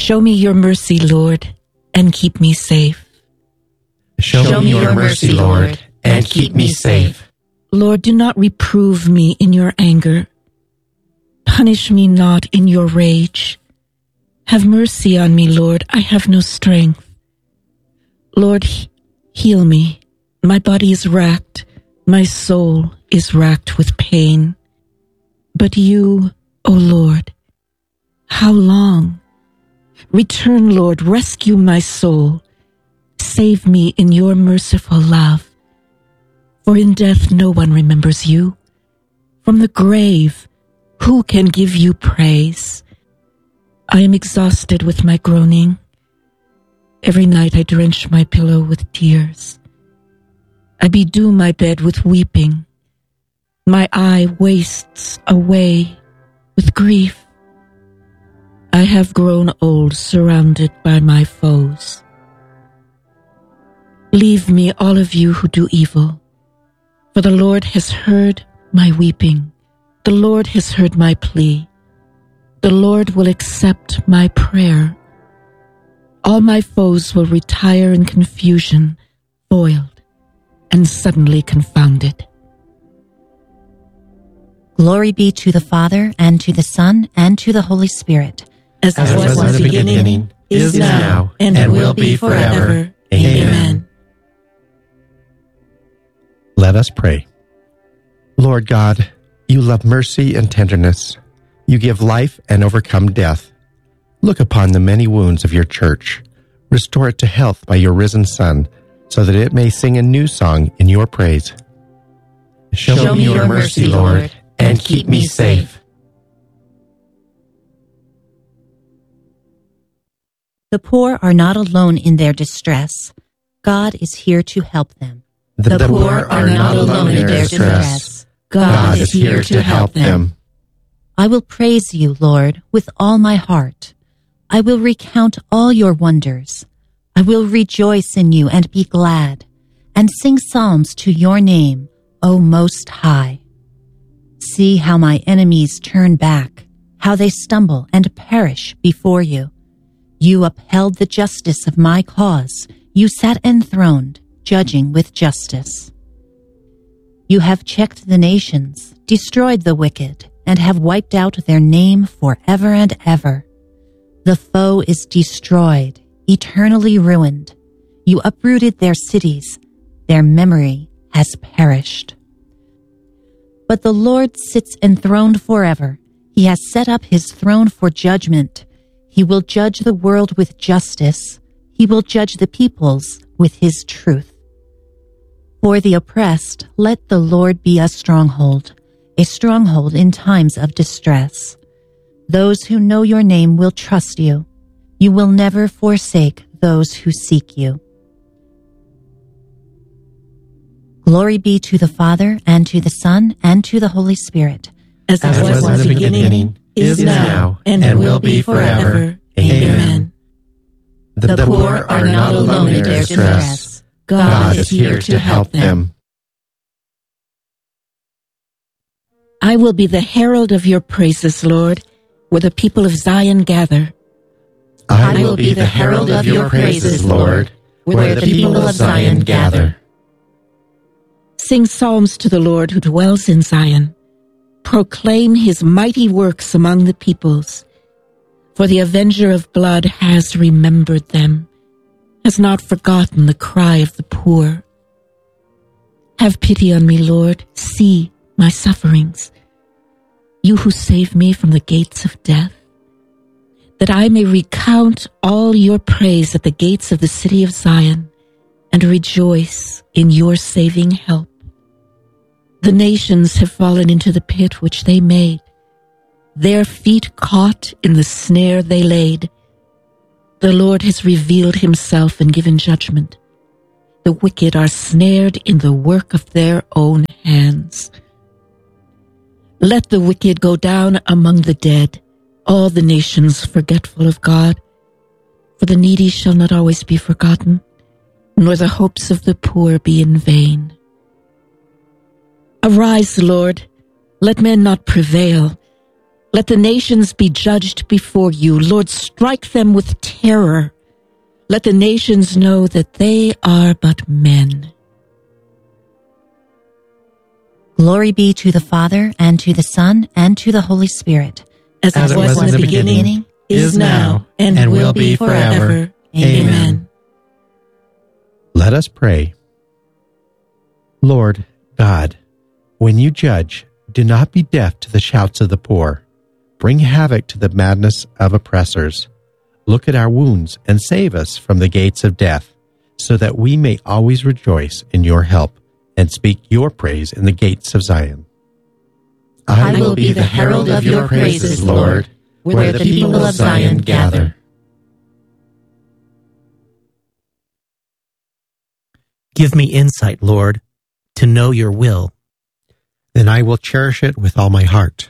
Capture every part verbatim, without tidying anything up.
Show me your mercy, Lord, and keep me safe. Show, Show me your mercy, Lord, and keep me safe. Lord, do not reprove me in your anger. Punish me not in your rage. Have mercy on me, Lord, I have no strength. Lord, heal me. My body is racked. My soul is racked with pain. But you, O Lord, how long? Return, Lord, rescue my soul. Save me in your merciful love. For in death no one remembers you. From the grave, who can give you praise? I am exhausted with my groaning. Every night I drench my pillow with tears. I bedew my bed with weeping. My eye wastes away with grief. I have grown old, surrounded by my foes. Leave me, all of you who do evil, for the Lord has heard my weeping. The Lord has heard my plea. The Lord will accept my prayer. All my foes will retire in confusion, foiled and suddenly confounded. Glory be to the Father, and to the Son, and to the Holy Spirit. As, As it was, was in the beginning, beginning is now, now and, and will be forever. Amen. Amen. Let us pray. Lord God, you love mercy and tenderness. You give life and overcome death. Look upon the many wounds of your church. Restore it to health by your risen Son, so that it may sing a new song in your praise. Show, Show me your mercy, Lord, and keep me safe. The poor are not alone in their distress. God is here to help them. The, the poor are not alone in their distress. God, God is here to help them. I will praise you, Lord, with all my heart. I will recount all your wonders. I will rejoice in you and be glad, and sing psalms to your name, O Most High. See how my enemies turn back, how they stumble and perish before you. You upheld the justice of my cause. You sat enthroned, judging with justice. You have checked the nations, destroyed the wicked, and have wiped out their name forever and ever. The foe is destroyed, eternally ruined. You uprooted their cities. Their memory has perished. But the Lord sits enthroned forever. He has set up his throne for judgment. He will judge the world with justice. He will judge the peoples with his truth. For the oppressed, let the Lord be a stronghold, a stronghold in times of distress. Those who know your name will trust you. You will never forsake those who seek you. Glory be to the Father, and to the Son, and to the Holy Spirit. As, As was, was in the beginning, beginning is now, and, and will be forever. Amen. The, the poor are not alone in their distress. God, God is here to help them. I will be the herald of your praises, Lord, where the people of Zion gather. I will be the herald of your praises, Lord, where the people of Zion gather. Sing psalms to the Lord who dwells in Zion. Proclaim his mighty works among the peoples. For the avenger of blood has remembered them, has not forgotten the cry of the poor. Have pity on me, Lord. See my sufferings. You who save me from the gates of death, that I may recount all your praise at the gates of the city of Zion and rejoice in your saving help. The nations have fallen into the pit which they made, their feet caught in the snare they laid. The Lord has revealed himself and given judgment. The wicked are snared in the work of their own hands. Let the wicked go down among the dead, all the nations forgetful of God. For the needy shall not always be forgotten, nor the hopes of the poor be in vain. Arise, Lord, let men not prevail. Let the nations be judged before you. Lord, strike them with terror. Let the nations know that they are but men. Glory be to the Father, and to the Son, and to the Holy Spirit. As, As it was, was in the beginning, beginning is now, and, and will be forever. forever. Amen. Amen. Let us pray. Lord God, when you judge, do not be deaf to the shouts of the poor. Bring havoc to the madness of oppressors. Look at our wounds and save us from the gates of death, so that we may always rejoice in your help and speak your praise in the gates of Zion. I will be the herald of your praises, Lord, where the people of Zion gather. Give me insight, Lord, to know your will. Then I will cherish it with all my heart.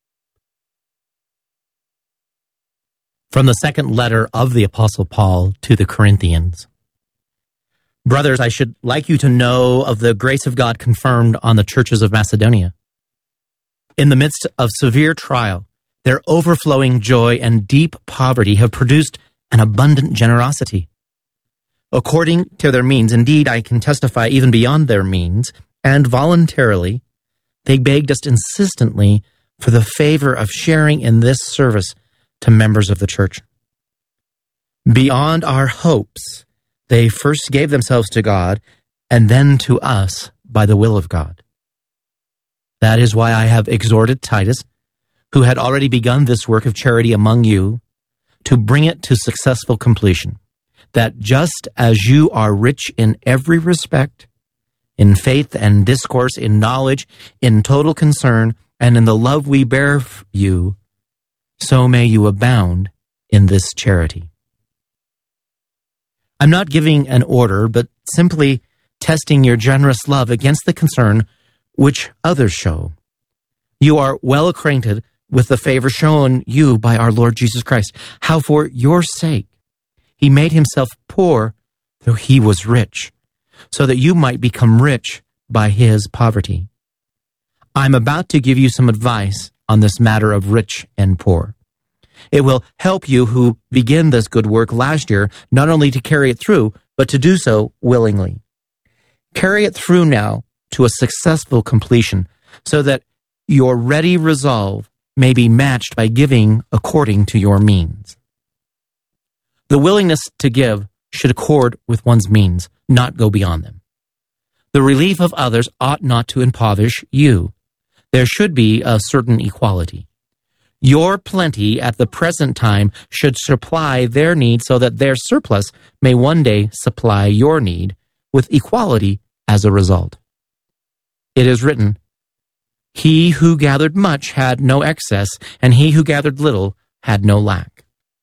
From the second letter of the Apostle Paul to the Corinthians. Brothers, I should like you to know of the grace of God confirmed on the churches of Macedonia. In the midst of severe trial, their overflowing joy and deep poverty have produced an abundant generosity. According to their means, indeed, I can testify even beyond their means, and voluntarily, they begged us insistently for the favor of sharing in this service to members of the church. Beyond our hopes, they first gave themselves to God, and then to us by the will of God. That is why I have exhorted Titus, who had already begun this work of charity among you, to bring it to successful completion, that just as you are rich in every respect, in faith and discourse, in knowledge, in total concern, and in the love we bear you, so may you abound in this charity. I'm not giving an order, but simply testing your generous love against the concern which others show. You are well acquainted with the favor shown you by our Lord Jesus Christ, how for your sake he made himself poor, though he was rich, so that you might become rich by his poverty. I'm about to give you some advice on this matter of rich and poor. It will help you who begin this good work last year, not only to carry it through, but to do so willingly. Carry it through now to a successful completion, so that your ready resolve may be matched by giving according to your means. The willingness to give should accord with one's means, not go beyond them. The relief of others ought not to impoverish you. There should be a certain equality. Your plenty at the present time should supply their need, so that their surplus may one day supply your need, with equality as a result. It is written, "He who gathered much had no excess, and he who gathered little had no lack."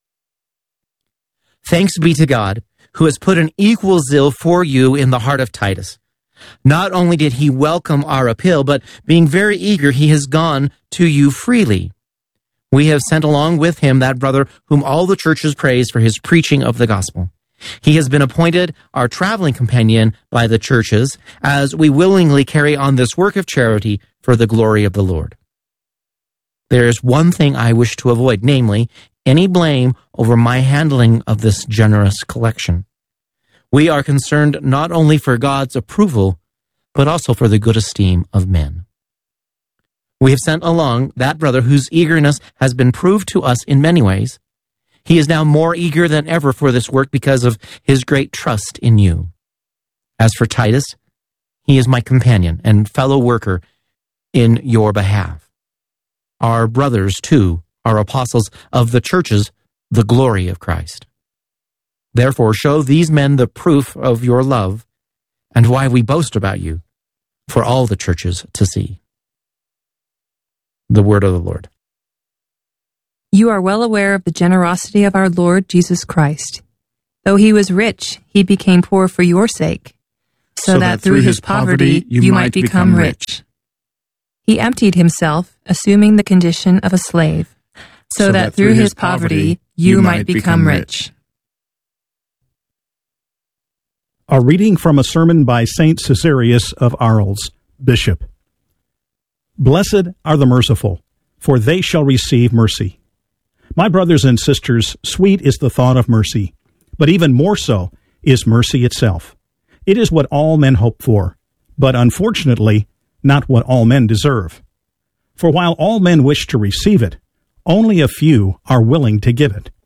Thanks be to God, who has put an equal zeal for you in the heart of Titus. Not only did he welcome our appeal, but being very eager, he has gone to you freely. We have sent along with him that brother whom all the churches praise for his preaching of the gospel. He has been appointed our traveling companion by the churches, as we willingly carry on this work of charity for the glory of the Lord. There is one thing I wish to avoid, namely, any blame over my handling of this generous collection. We are concerned not only for God's approval, but also for the good esteem of men. We have sent along that brother whose eagerness has been proved to us in many ways. He is now more eager than ever for this work because of his great trust in you. As for Titus, he is my companion and fellow worker in your behalf. Our brothers, too, are apostles of the churches, the glory of Christ. Therefore, show these men the proof of your love and why we boast about you for all the churches to see. The word of the Lord. You are well aware of the generosity of our Lord Jesus Christ. Though he was rich, he became poor for your sake, so, so that, that through his poverty you, you might become rich. He emptied himself, assuming the condition of a slave, so, so that, that through his poverty you, you might become rich. A reading from a sermon by Saint Caesarius of Arles, Bishop. Blessed are the merciful, for they shall receive mercy. My brothers and sisters, sweet is the thought of mercy, but even more so is mercy itself. It is what all men hope for, but unfortunately, not what all men deserve. For while all men wish to receive it, only a few are willing to give it.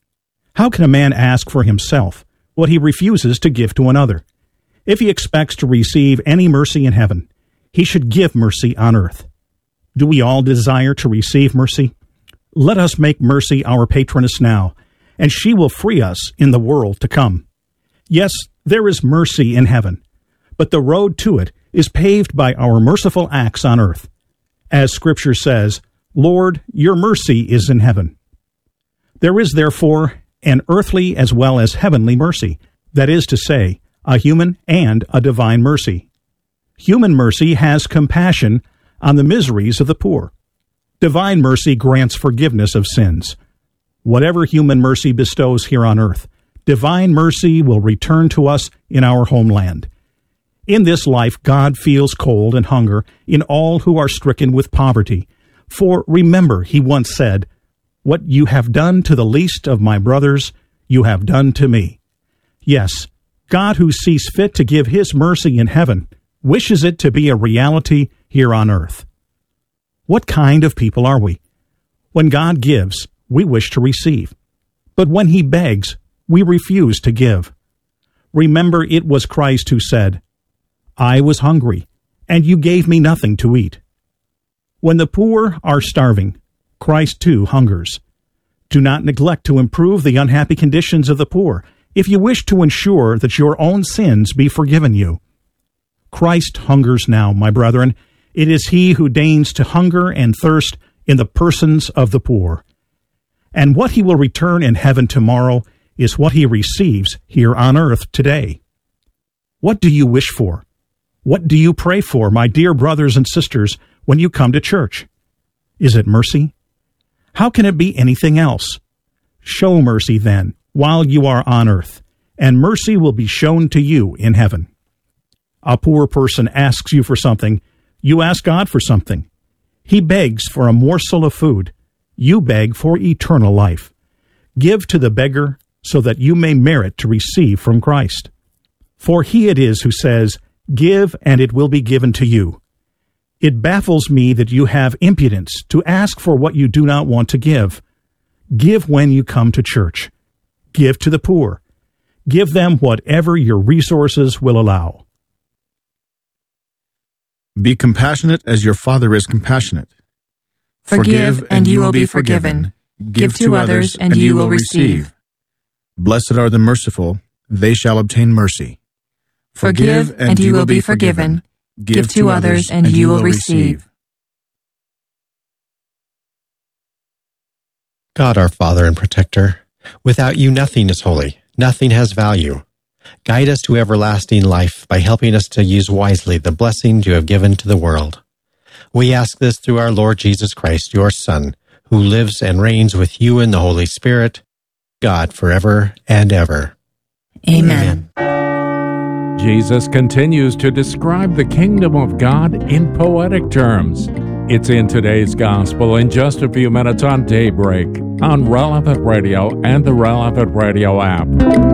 How can a man ask for himself what he refuses to give to another? If he expects to receive any mercy in heaven, he should give mercy on earth. Do we all desire to receive mercy? Let us make mercy our patroness now, and she will free us in the world to come. Yes, there is mercy in heaven, but the road to it is paved by our merciful acts on earth. As Scripture says, Lord, your mercy is in heaven. There is therefore an earthly as well as heavenly mercy, that is to say, a human and a divine mercy. Human mercy has compassion on the miseries of the poor. Divine mercy grants forgiveness of sins. Whatever human mercy bestows here on earth, divine mercy will return to us in our homeland. In this life, God feels cold and hunger in all who are stricken with poverty. For remember, he once said, "What you have done to the least of my brothers, you have done to me." Yes, God, who sees fit to give his mercy in heaven, wishes it to be a reality here on earth. What kind of people are we? When God gives, we wish to receive. But when he begs, we refuse to give. Remember, it was Christ who said, "I was hungry, and you gave me nothing to eat." When the poor are starving, Christ too hungers. Do not neglect to improve the unhappy conditions of the poor, if you wish to ensure that your own sins be forgiven you. Christ hungers now, my brethren. It is he who deigns to hunger and thirst in the persons of the poor. And what he will return in heaven tomorrow is what he receives here on earth today. What do you wish for? What do you pray for, my dear brothers and sisters, when you come to church? Is it mercy? How can it be anything else? Show mercy, then, while you are on earth, and mercy will be shown to you in heaven. A poor person asks you for something, you ask God for something. He begs for a morsel of food, you beg for eternal life. Give to the beggar so that you may merit to receive from Christ. For he it is who says, "Give, and it will be given to you." It baffles me that you have impudence to ask for what you do not want to give. Give when you come to church. Give to the poor. Give them whatever your resources will allow. Be compassionate as your Father is compassionate. Forgive, and you will be forgiven. Give to others, and you will receive. Blessed are the merciful, they shall obtain mercy. Forgive, and you will be forgiven. Give to others, and you will receive. God, our Father and Protector, without you nothing is holy, nothing has value. Guide us to everlasting life by helping us to use wisely the blessings you have given to the world. We ask this through our Lord Jesus Christ, your Son, who lives and reigns with you in the Holy Spirit, God forever and ever. Amen. Jesus continues to describe the kingdom of God in poetic terms. It's in today's gospel in just a few minutes on Daybreak, on Relevant Radio and the Relevant Radio app.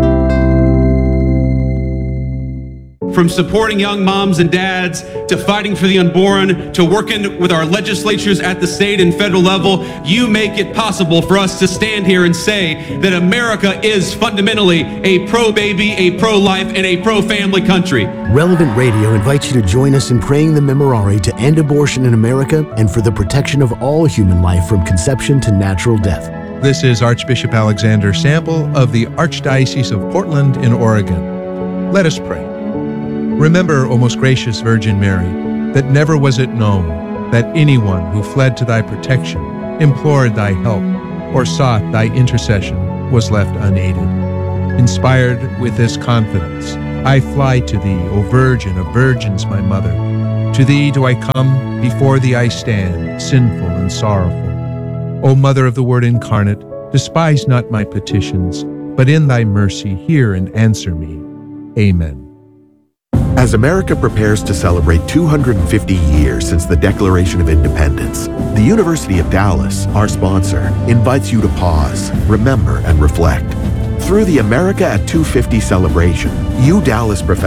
From supporting young moms and dads, to fighting for the unborn, to working with our legislatures at the state and federal level, you make it possible for us to stand here and say that America is fundamentally a pro-baby, a pro-life, and a pro-family country. Relevant Radio invites you to join us in praying the Memorare to end abortion in America and for the protection of all human life from conception to natural death. This is Archbishop Alexander Sample of the Archdiocese of Portland in Oregon. Let us pray. Remember, O most gracious Virgin Mary, that never was it known that anyone who fled to thy protection, implored thy help, or sought thy intercession was left unaided. Inspired with this confidence, I fly to thee, O Virgin of Virgins, my Mother. To thee do I come, before thee I stand, sinful and sorrowful. O Mother of the Word incarnate, despise not my petitions, but in thy mercy hear and answer me. Amen. As America prepares to celebrate two hundred fifty years since the Declaration of Independence, the University of Dallas, our sponsor, invites you to pause, remember, and reflect. Through the America at two fifty celebration, U Dallas professors